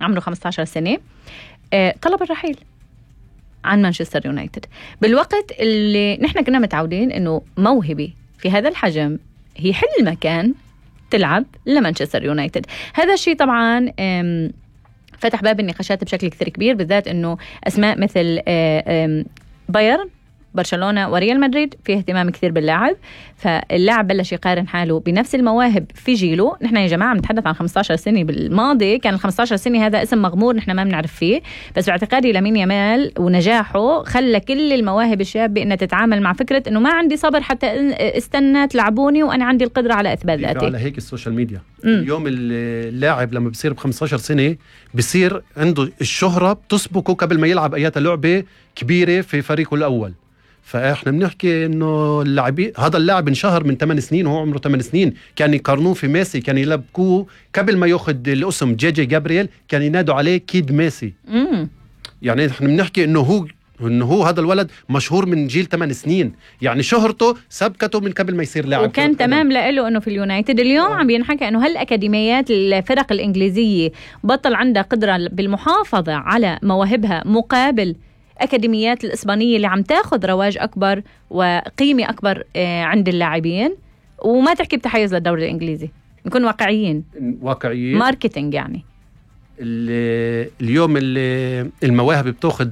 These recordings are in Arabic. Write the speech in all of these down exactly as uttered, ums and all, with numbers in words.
عمره خمسة عشر سنة، طلب الرحيل عن مانشستر يونايتد بالوقت اللي نحن كنا متعودين إنه موهبة في هذا الحجم هي حل مكان تلعب لمانشستر يونايتد. هذا الشيء طبعا فتح باب النقاشات بشكل كثير كبير، بالذات إنه أسماء مثل بايرن، برشلونة وريال مدريد فيه اهتمام كثير باللاعب، فاللاعب بلش يقارن حاله بنفس المواهب في جيله. نحن يا جماعة بنتحدث عن خمسة عشر سنة، بالماضي كان خمسة عشر سنة هذا اسم مغمور نحن ما بنعرف فيه، بس باعتقادي لامين يامال ونجاحه خلى كل المواهب الشابة إنها تتعامل مع فكرة إنه ما عندي صبر حتى استنى تلعبوني وأنا عندي القدرة على إثبات ذاتي. على هيك السوشيال ميديا م. اليوم اللاعب لما بصير بخمسة عشر سنة بصير عنده الشهرة بتسبقه قبل ما يلعب أيات لعبة كبيرة في فريقه الأول. فاحنا بنحكي انه اللاعبين، هذا اللاعب انشهر من ثمان سنين وهو عمره ثمان سنين، كان يقارنوه في ميسي، كان يلبكوه قبل ما ياخذ الاسم جي جي جابرييل كان ينادوا عليه كيد ميسي. امم يعني احنا بنحكي انه هو انه هو هذا الولد مشهور من جيل ثمان سنين، يعني شهرته سبقته من قبل ما يصير لاعب، وكان تمام له انه في اليونايتد. اليوم عم ينحكى انه هالاكاديميات الفرق الانجليزيه بطل عندها قدره بالمحافظه على مواهبها مقابل أكاديميات الإسبانية اللي عم تاخذ رواج أكبر وقيمة أكبر عند اللاعبين. وما تحكي بتحيز للدوري الإنجليزي، نكون واقعيين واقعيين ماركتينج. يعني اليوم المواهب بتاخذ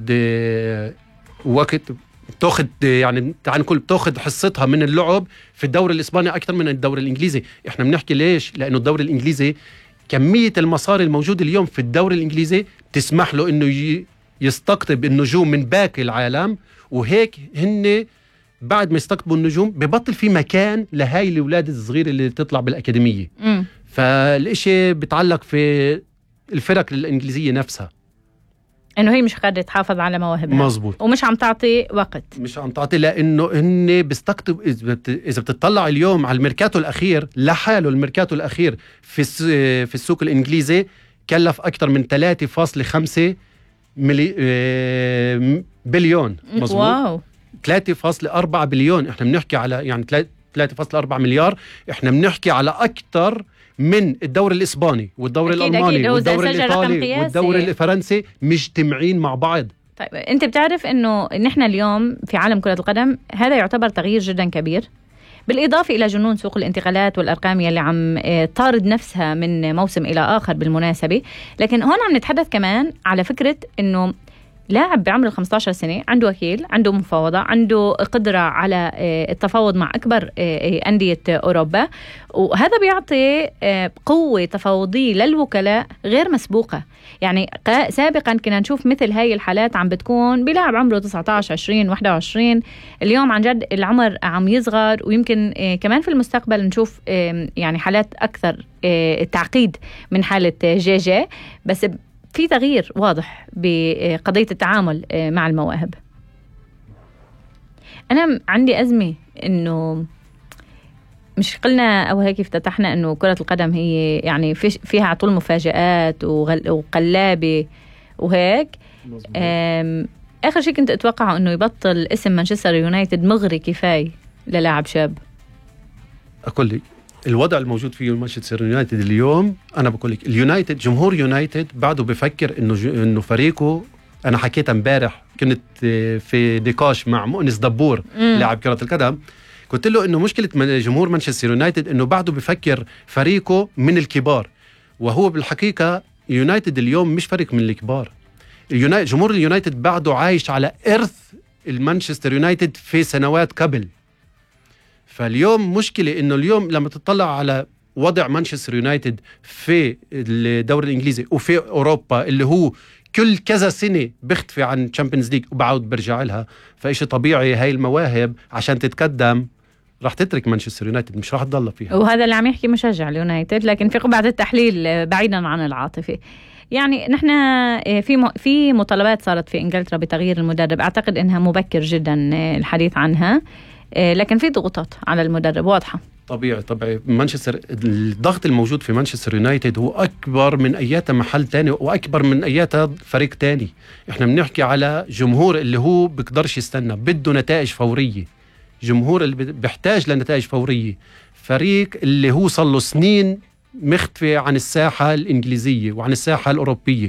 وقت، بتاخذ يعني تعال نقول بتاخذ حصتها من اللعب في الدوري الإسباني أكثر من الدوري الإنجليزي. إحنا بنحكي ليش؟ لأنه الدوري الإنجليزي كمية المصاري الموجودة اليوم في الدوري الإنجليزي تسمح له إنه ي يستقطب النجوم من باقي العالم، وهيك هن بعد ما يستقطبوا النجوم ببطل في مكان لهاي الأولاد الصغيرة اللي تطلع بالأكاديمية. م. فالإشي بتعلق في الفرق الإنجليزية نفسها، إنه هي مش قادرة تحافظ على مواهبها. مزبوط. ومش عم تعطي وقت، مش عم تعطي، لأنه هن بيستقطب. إذا بتطلع اليوم على الميركاتو الأخير لحاله، الميركاتو الأخير في في السوق الإنجليزي كلف أكثر من ثلاثة فاصلة خمسة ملي... بليون. مظبوط. واو. ثلاثة فاصلة أربعة بليون. احنا بنحكي على يعني ثلاثة فاصلة أربعة مليار. احنا بنحكي على أكثر من الدوري الإسباني والدوري أكيد الألماني أكيد والدوري الإيطالي والدوري الفرنسي مجتمعين مع بعض. طيب انت بتعرف انه نحن اليوم في عالم كرة القدم هذا يعتبر تغيير جدا كبير، بالإضافة إلى جنون سوق الانتقالات والأرقام اللي عم تارد نفسها من موسم إلى آخر بالمناسبة. لكن هون عم نتحدث كمان على فكرة إنه لاعب بعمر خمسة عشر سنة عنده وكيل، عنده مفاوضة، عنده قدرة على التفاوض مع أكبر أندية أوروبا، وهذا بيعطي قوة تفاوضية للوكلاء غير مسبوقة. يعني سابقا كنا نشوف مثل هاي الحالات عم بتكون بلاعب عمره تسعة عشر عشرين واحد وعشرين. اليوم عن جد العمر عم يصغر، ويمكن كمان في المستقبل نشوف يعني حالات أكثر تعقيد من حالة جي جي. بس في تغيير واضح بقضية التعامل مع المواهب. أنا عندي أزمة إنه مش قلنا أو هيك افتتحنا إنه كرة القدم هي يعني فيها على طول مفاجآت وقلابة وهيك. آخر شيء كنت أتوقع إنه يبطل اسم مانشستر يونايتد مغري كفاية للاعب شاب. أقول لك الوضع الموجود فيه مانشستر يونايتد اليوم، أنا بقول لك اليونايتد، جمهور يونايتد بعده بفكر إنه إنه فريقه. أنا حكيت امبارح كنت في نقاش مع مؤنس دبور لاعب كرة القدم، قلت له إنه مشكلة جمهور مانشستر يونايتد إنه بعده بفكر فريقه من الكبار، وهو بالحقيقة يونايتد اليوم مش فريق من الكبار. اليونايتد جمهور اليونايتد بعده عايش على إرث المانشستر يونايتد في سنوات قبل. فاليوم مشكلة إنه اليوم لما تطلع على وضع مانشستر يونايتد في الدوري الإنجليزي وفي أوروبا اللي هو كل كذا سنة بيختفي عن تشامبيونز ليج وبعود برجع لها، فإيش طبيعي هاي المواهب عشان تتقدم راح تترك مانشستر يونايتد، مش راح تضل فيها. وهذا اللي عم يحكي مشجع اليونايتد، لكن في قبعة التحليل بعيدا عن العاطفة. يعني نحن في في مطالبات صارت في إنجلترا بتغيير المدرب، أعتقد إنها مبكر جدا الحديث عنها، لكن في ضغوطات على المدرب واضحة. طبيعي طبيعي مانشستر، الضغط الموجود في مانشستر يونايتد هو أكبر من أياتها محل تاني وأكبر من أياتها فريق تاني. إحنا بنحكي على جمهور اللي هو بيقدرش يستنى، بده نتائج فورية، جمهور اللي بيحتاج لنتائج فورية، فريق اللي هو صار له سنين مختفي عن الساحة الإنجليزية وعن الساحة الأوروبية.